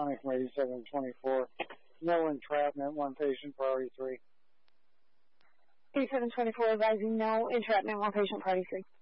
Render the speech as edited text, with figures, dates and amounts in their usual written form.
Connie from 8724. No entrapment, one patient, priority 3. 8724 advising no entrapment, one patient, priority 3.